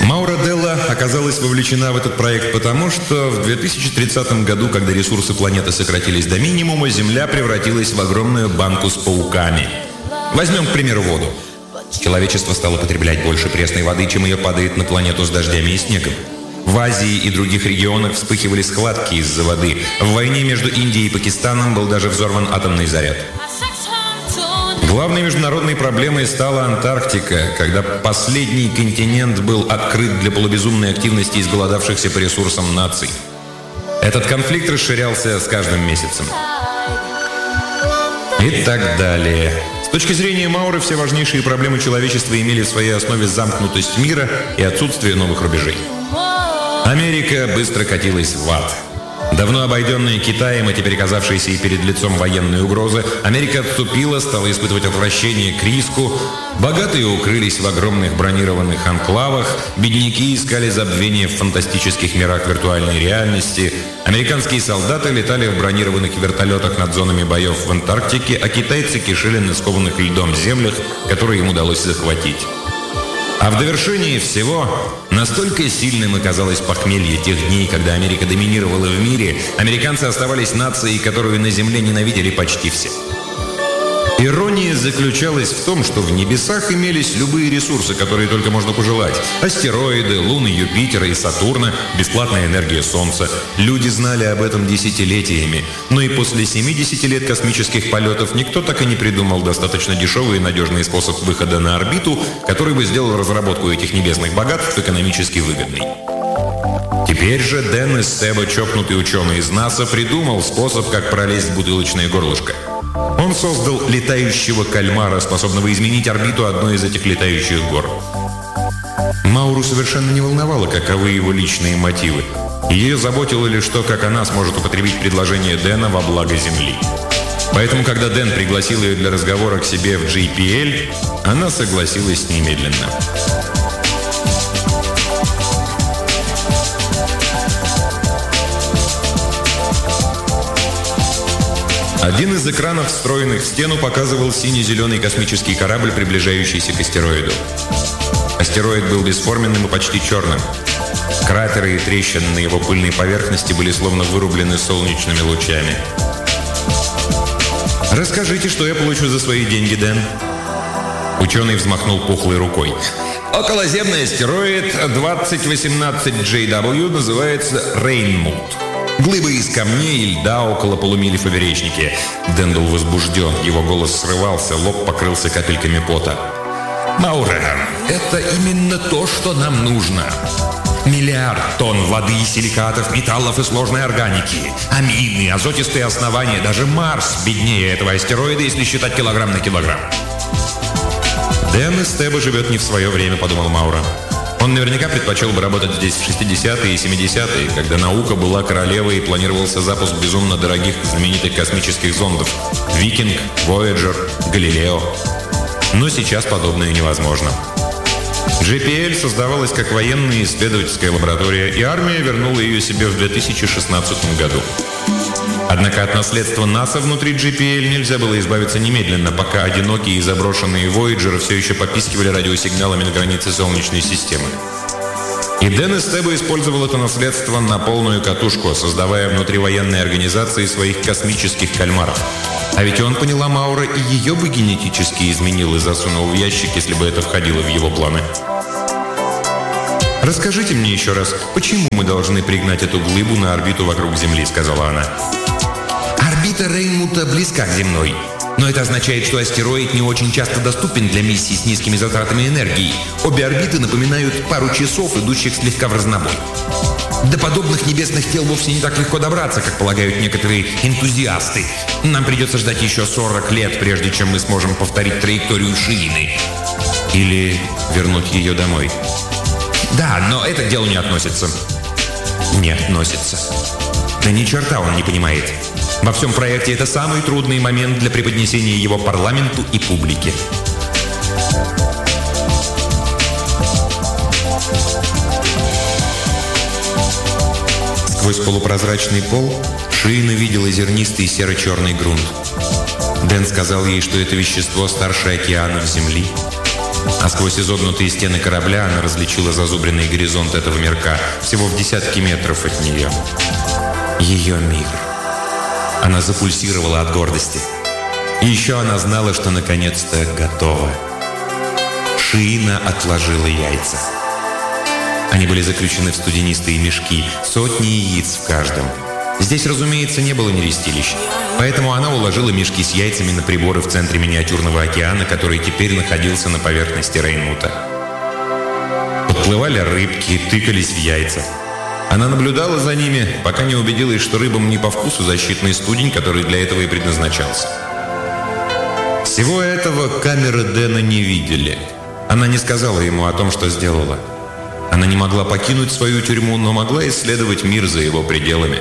Маура Делла оказалась вовлечена в этот проект потому, что в 2030 году, когда ресурсы планеты сократились до минимума, Земля превратилась в огромную банку с пауками. Возьмем, к примеру, воду. Человечество стало потреблять больше пресной воды, чем ее падает на планету с дождями и снегом. В Азии и других регионах вспыхивали схватки из-за воды. В войне между Индией и Пакистаном был даже взорван атомный заряд. Главной международной проблемой стала Антарктика, когда последний континент был открыт для полубезумной активности изголодавшихся по ресурсам наций. Этот конфликт расширялся с каждым месяцем. И так далее. С точки зрения Мауры, все важнейшие проблемы человечества имели в своей основе замкнутость мира и отсутствие новых рубежей. Америка быстро катилась в ад. Давно обойденная Китаем, а теперь оказавшаяся и перед лицом военной угрозы, Америка отступила, стала испытывать отвращение к риску. Богатые укрылись в огромных бронированных анклавах, бедняки искали забвение в фантастических мирах виртуальной реальности. Американские солдаты летали в бронированных вертолетах над зонами боев в Антарктике, а китайцы кишели на скованных льдом землях, которые им удалось захватить. А в довершении всего, настолько сильным оказалось похмелье тех дней, когда Америка доминировала в мире, американцы оставались нацией, которую на Земле ненавидели почти все. Ирония заключалась в том, что в небесах имелись любые ресурсы, которые только можно пожелать. Астероиды, луны Юпитера и Сатурна, бесплатная энергия Солнца. Люди знали об этом десятилетиями. Но и после 70 лет космических полетов никто так и не придумал достаточно дешевый и надежный способ выхода на орбиту, который бы сделал разработку этих небесных богатств экономически выгодной. Теперь же Дэн Эстебо, чокнутый ученый из НАСА, придумал способ, как пролезть в бутылочное горлышко. Он создал летающего кальмара, способного изменить орбиту одной из этих летающих гор. Мауру совершенно не волновало, каковы его личные мотивы. Ее заботило лишь то, как она сможет употребить предложение Дэна во благо Земли. Поэтому, когда Дэн пригласил ее для разговора к себе в JPL, она согласилась немедленно. Один из экранов, встроенных в стену, показывал сине-зеленый космический корабль, приближающийся к астероиду. Астероид был бесформенным и почти черным. Кратеры и трещины на его пыльной поверхности были словно вырублены солнечными лучами. «Расскажите, что я получу за свои деньги, Дэн?» Ученый взмахнул пухлой рукой. «Околоземный астероид 2018 JW называется Рейнмут. Глыбы из камней и льда около полумили в поперечнике». Дэн был возбужден, его голос срывался, лоб покрылся капельками пота. «Маура, это именно то, что нам нужно. 1 миллиард тонн воды, силикатов, металлов и сложной органики. Амины, азотистые основания. Даже Марс беднее этого астероида, если считать килограмм на килограмм». «Дэн Эстебо живет не в свое время», — подумал Маура. Он наверняка предпочел бы работать здесь в 60-е и 70-е, когда наука была королевой и планировался запуск безумно дорогих знаменитых космических зондов «Викинг», «Вояджер», «Галилео». Но сейчас подобное невозможно. JPL создавалась как военная исследовательская лаборатория, и армия вернула ее себе в 2016 году. Однако от наследства НАСА внутри JPL нельзя было избавиться немедленно, пока одинокие и заброшенные Voyager все еще попискивали радиосигналами на границе Солнечной системы. И Дэн Эстебо использовал это наследство на полную катушку, создавая внутри военной организации своих космических кальмаров. А ведь он, поняла Маура, и ее бы генетически изменил и засунул в ящик, если бы это входило в его планы. «Расскажите мне еще раз, почему мы должны пригнать эту глыбу на орбиту вокруг Земли?» — сказала она. «Орбита Рейнмута близка к земной. Но это означает, что астероид не очень часто доступен для миссий с низкими затратами энергии. Обе орбиты напоминают пару часов, идущих слегка в разнобой. До подобных небесных тел вовсе не так легко добраться, как полагают некоторые энтузиасты. Нам придется ждать еще 40 лет, прежде чем мы сможем повторить траекторию Шиины. Или вернуть ее домой». «Да, но это к делу не относится». «Не относится». Да ни черта он не понимает. Во всем проекте это самый трудный момент для преподнесения его парламенту и публике. Сквозь полупрозрачный пол Шиина видела зернистый серо-черный грунт. Дэн сказал ей, что это вещество старше океанов Земли. А сквозь изогнутые стены корабля она различила зазубренный горизонт этого мирка, всего в десятки метров от нее. Ее мир. Она запульсировала от гордости. И еще она знала, что наконец-то готова. Шиина отложила яйца. Они были заключены в студенистые мешки, сотни яиц в каждом. Здесь, разумеется, не было нерестилищ. Поэтому она уложила мешки с яйцами на приборы в центре миниатюрного океана, который теперь находился на поверхности Рейнмута. Подплывали рыбки, тыкались в яйца. Она наблюдала за ними, пока не убедилась, что рыбам не по вкусу защитный студень, который для этого и предназначался. Всего этого камеры Дэна не видели. Она не сказала ему о том, что сделала. Она не могла покинуть свою тюрьму, но могла исследовать мир за его пределами.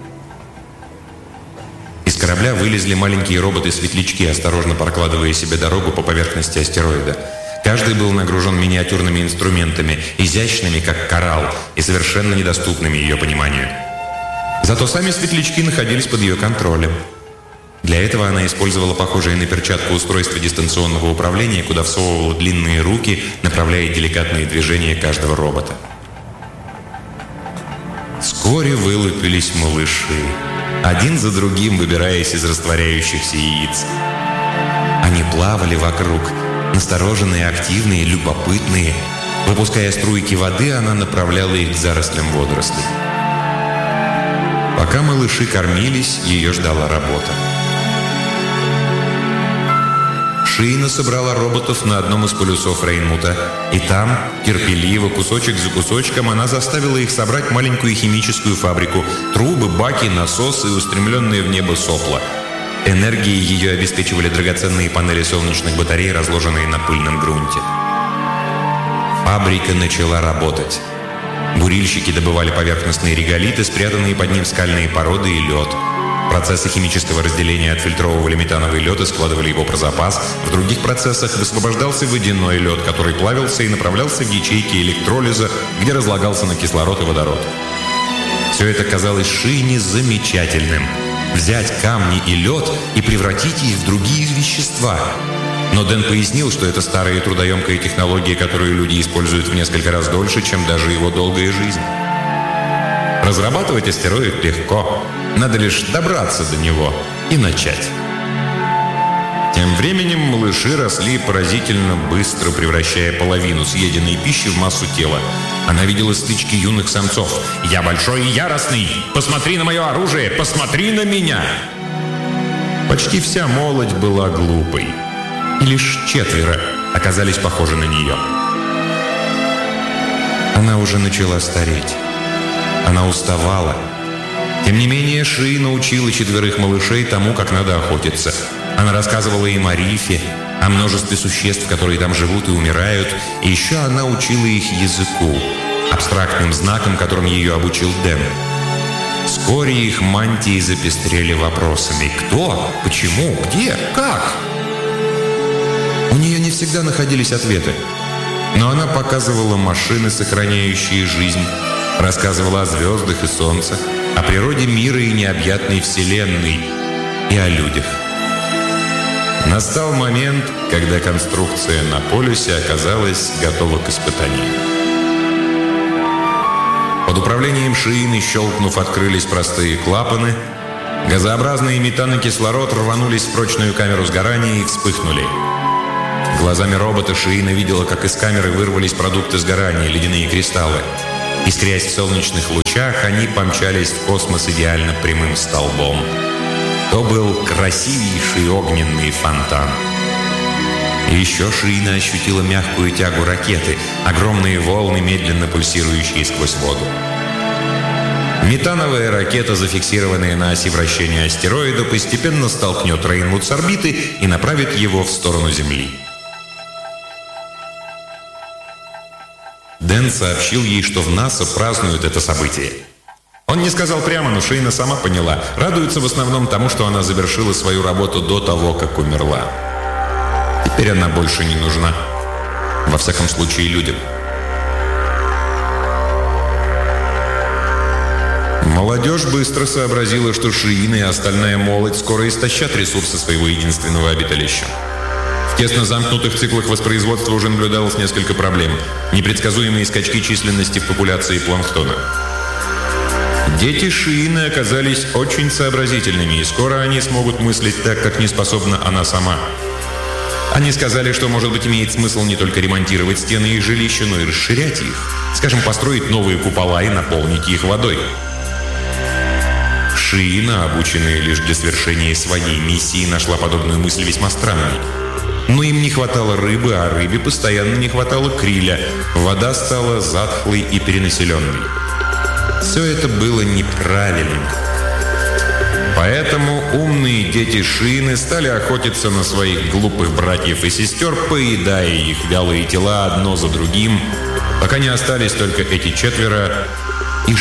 Из корабля вылезли маленькие роботы-светлячки, осторожно прокладывая себе дорогу по поверхности астероида. Каждый был нагружен миниатюрными инструментами, изящными, как коралл, и совершенно недоступными ее пониманию. Зато сами светлячки находились под ее контролем. Для этого она использовала похожее на перчатку устройство дистанционного управления, куда всовывала длинные руки, направляя деликатные движения каждого робота. Вскоре вылупились малыши, один за другим выбираясь из растворяющихся яиц. Они плавали вокруг, настороженные, активные, любопытные. Выпуская струйки воды, она направляла их к зарослям водорослей. Пока малыши кормились, ее ждала работа. Шиина собрала роботов на одном из полюсов Рейнмута, и там, терпеливо, кусочек за кусочком, она заставила их собрать маленькую химическую фабрику, трубы, баки, насосы и устремленные в небо сопла. Энергией ее обеспечивали драгоценные панели солнечных батарей, разложенные на пыльном грунте. Фабрика начала работать. Бурильщики добывали поверхностные реголиты, спрятанные под ним скальные породы и лед. Процессы химического разделения отфильтровывали метановый лед и складывали его про запас. В других процессах высвобождался водяной лед, который плавился и направлялся в ячейки электролиза, где разлагался на кислород и водород. Все это казалось Шиине замечательным. Взять камни и лед и превратить их в другие вещества. Но Дэн пояснил, что это старая и трудоемкая технология, которую люди используют в несколько раз дольше, чем даже его долгая жизнь. Разрабатывать астероид легко. Надо лишь добраться до него и начать. Тем временем малыши росли поразительно быстро, превращая половину съеденной пищи в массу тела. Она видела стычки юных самцов. «Я большой и яростный! Посмотри на мое оружие! Посмотри на меня!» Почти вся молодь была глупой. И лишь 4 оказались похожи на нее. Она уже начала стареть. Она уставала. Тем не менее, Ши научила 4 малышей тому, как надо охотиться. Она рассказывала им о рифе, о множестве существ, которые там живут и умирают. И еще она учила их языку, абстрактным знакам, которым ее обучил Дэн. Вскоре их мантии запестрели вопросами: кто, почему, где, как? У нее не всегда находились ответы. Но она показывала машины, сохраняющие жизнь, рассказывала о звездах и солнце, о природе мира и необъятной вселенной, и о людях. Настал момент, когда конструкция на полюсе оказалась готова к испытанию. Под управлением Шиины, щелкнув, открылись простые клапаны. Газообразные метан и кислород рванулись в прочную камеру сгорания и вспыхнули. Глазами робота Шиина видела, как из камеры вырвались продукты сгорания, ледяные кристаллы. Искрясь в солнечных лучах, они помчались в космос идеально прямым столбом. То был красивейший огненный фонтан. И еще Шиина ощутила мягкую тягу ракеты, огромные волны, медленно пульсирующие сквозь воду. Метановая ракета, зафиксированная на оси вращения астероида, постепенно столкнет Рейнмут с орбиты и направит его в сторону Земли. Дэн сообщил ей, что в НАСА празднуют это событие. Он не сказал прямо, но Шиина сама поняла. Радуется в основном тому, что она завершила свою работу до того, как умерла. Теперь она больше не нужна. Во всяком случае, людям. Молодежь быстро сообразила, что Шиина и остальная молодь скоро истощат ресурсы своего единственного обиталища. В тесно замкнутых циклах воспроизводства уже наблюдалось несколько проблем. Непредсказуемые скачки численности в популяции планктона. Дети Шиины оказались очень сообразительными, и скоро они смогут мыслить так, как не способна она сама. Они сказали, что, может быть, имеет смысл не только ремонтировать стены их жилища, но и расширять их. Скажем, построить новые купола и наполнить их водой. Шиина, обученная лишь для свершения своей миссии, нашла подобную мысль весьма странной. Но им не хватало рыбы, а рыбе постоянно не хватало криля. Вода стала затхлой и перенаселенной. Все это было неправильно. Поэтому умные дети Шиины стали охотиться на своих глупых братьев и сестер, поедая их вялые тела одно за другим, пока не остались только эти четверо,